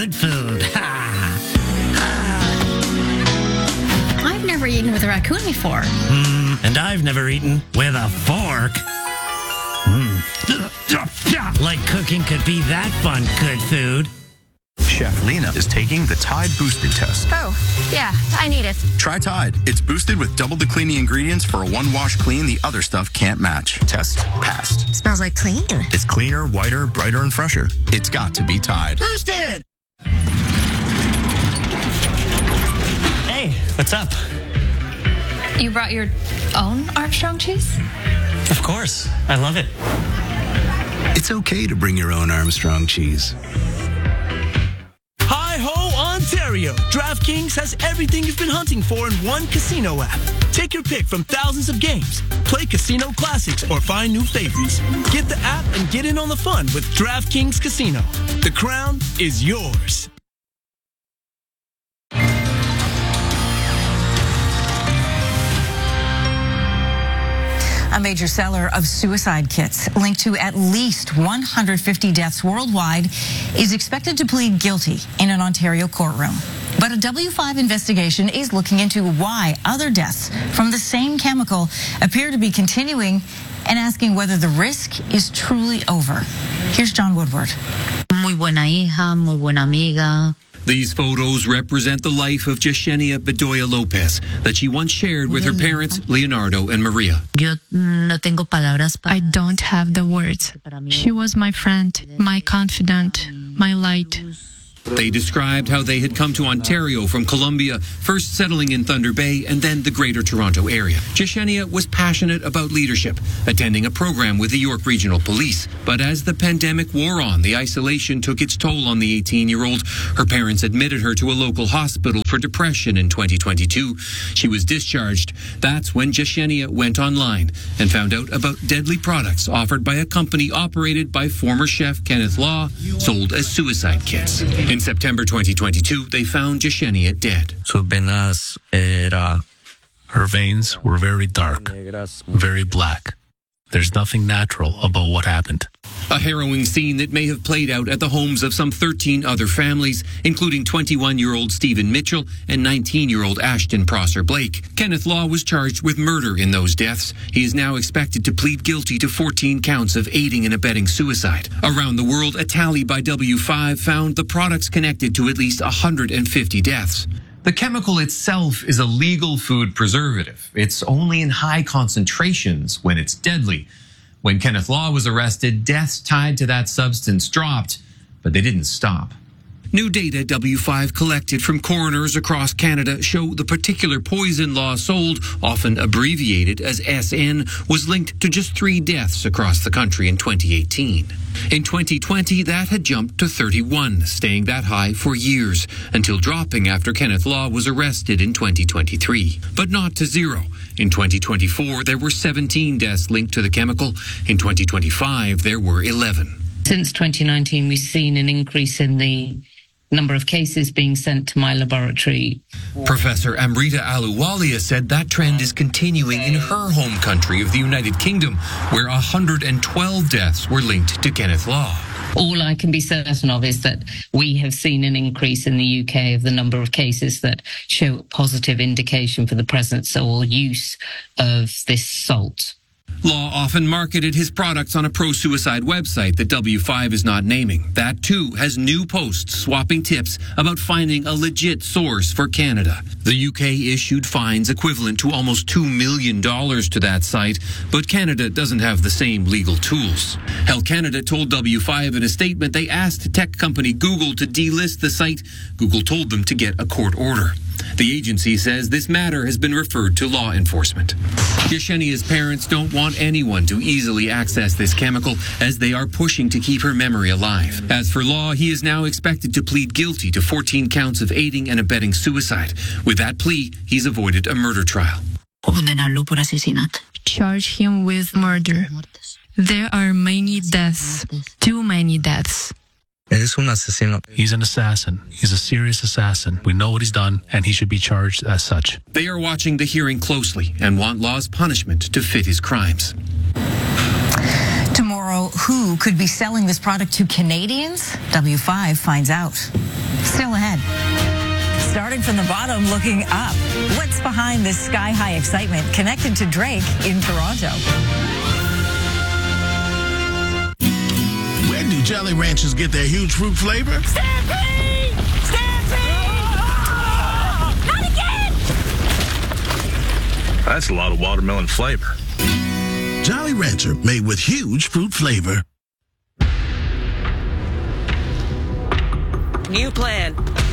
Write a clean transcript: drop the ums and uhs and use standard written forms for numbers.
good food. I've never eaten with a raccoon before. And I've never eaten with a fork. Like cooking could be that fun good food. Chef Lena is taking the Tide Boosted test. Oh, yeah, I need it. Try Tide. It's boosted with double the cleaning ingredients for a one-wash clean the other stuff can't match. Test passed. Smells like clean. It's cleaner, whiter, brighter, and fresher. It's got to be Tide. Boosted! Hey, what's up? You brought your own Armstrong cheese? Of course. I love it. It's okay to bring your own Armstrong cheese. Hi-ho, Ontario! DraftKings has everything you've been hunting for in one casino app. Take your pick from thousands of games. Play casino classics or find new favorites. Get the app and get in on the fun with DraftKings Casino. The crown is yours. A major seller of suicide kits linked to at least 150 deaths worldwide is expected to plead guilty in an Ontario courtroom. But a W5 investigation is looking into why other deaths from the same chemical appear to be continuing and asking whether the risk is truly over. Here's John Woodward. Muy buena hija, muy buena amiga. These photos represent the life of Yesenia Bedoya Lopez that she once shared with her parents, Leonardo and Maria. Yo no tengo palabras para... I don't have the words. She was my friend, my confidant, my light. They described how they had come to Ontario from Colombia, first settling in Thunder Bay and then the Greater Toronto area. Yesenia was passionate about leadership, attending a program with the York Regional Police. But as the pandemic wore on, the isolation took its toll on the 18-year-old. Her parents admitted her to a local hospital for depression in 2022. She was discharged. That's when Yesenia went online and found out about deadly products offered by a company operated by former chef Kenneth Law, sold as suicide kits. In September 2022, they found Yesenia dead. Su venas era, her veins were very dark, very black. There's nothing natural about what happened. A harrowing scene that may have played out at the homes of some 13 other families, including 21-year-old Stephen Mitchell and 19-year-old Ashton Prosser Blake. Kenneth Law was charged with murder in those deaths. He is now expected to plead guilty to 14 counts of aiding and abetting suicide. Around the world, a tally by W5 found the products connected to at least 150 deaths. The chemical itself is a legal food preservative. It's only in high concentrations when it's deadly. When Kenneth Law was arrested, deaths tied to that substance dropped, but they didn't stop. New data W5 collected from coroners across Canada show the particular poison Law sold, often abbreviated as SN, was linked to just 3 deaths across the country in 2018. In 2020, that had jumped to 31, staying that high for years, until dropping after Kenneth Law was arrested in 2023. But not to zero. In 2024, there were 17 deaths linked to the chemical. In 2025, there were 11. Since 2019, we've seen an increase in the number of cases being sent to my laboratory. Professor Amrita Ahluwalia said that trend is continuing in her home country of the United Kingdom, where 112 deaths were linked to Kenneth Law. All I can be certain of is that we have seen an increase in the UK of the number of cases that show positive indication for the presence or use of this salt. Law often marketed his products on a pro-suicide website that W5 is not naming. That, too, has new posts swapping tips about finding a legit source for Canada. The UK issued fines equivalent to almost $2 million to that site, but Canada doesn't have the same legal tools. Health Canada told W5 in a statement they asked tech company Google to delist the site. Google told them to get a court order. The agency says this matter has been referred to law enforcement. Yesenia's parents don't want anyone to easily access this chemical, as they are pushing to keep her memory alive. As for Law, he is now expected to plead guilty to 14 counts of aiding and abetting suicide. With that plea, he's avoided a murder trial. Charge him with murder. There are many deaths, too many deaths. He's an assassin. He's a serious assassin. We know what he's done, and he should be charged as such. They are watching the hearing closely and want Law's punishment to fit his crimes. Tomorrow, who could be selling this product to Canadians? W5 finds out. Still ahead. Starting from the bottom, looking up. What's behind this sky-high excitement connected to Drake in Toronto? Where do Jolly Ranchers get their huge fruit flavor? Stampede! Stampede! Not again! That's a lot of watermelon flavor. Jolly Rancher, made with huge fruit flavor. New plan.